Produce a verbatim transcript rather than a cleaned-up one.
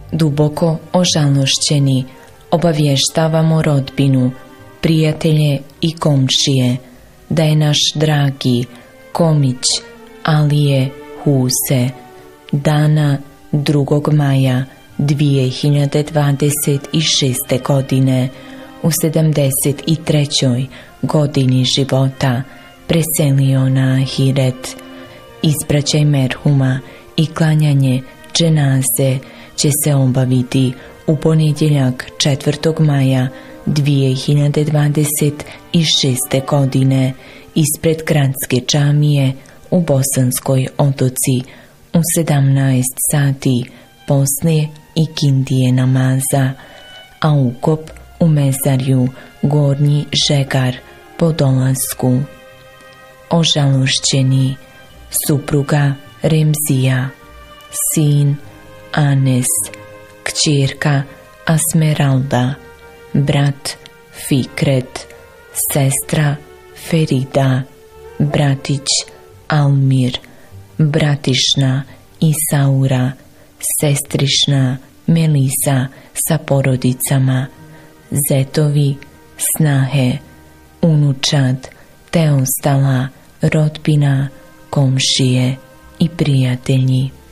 Duboko ožalošćeni obavještavamo rodbinu, prijatelje i komšije da je naš dragi Komić Alije Huse dana drugog maja dvije hiljade dvadeset šeste. godine u sedamdeset trećoj godini života preselio na ahiret. Ispraćaj merhuma i klanjanje dženaze će se obaviti u ponedjeljak četvrtog maja dvije hiljade dvadeset šeste. godine ispred gradske džamije u Bosanskoj Otoci u sedamnaest sati poslije ikindije namaza, a ukop u mezarju Gornji Žegar po dolasku. Ožalošćeni supruga Remzija, sin Anes, kćerka Asmeralda, brat Fikret, sestra Ferida, bratić Almir, bratišna Isaura, sestrišna Melisa sa porodicama, zetovi, snahe, unučad, te ostala rodbina, komšije i prijatelji.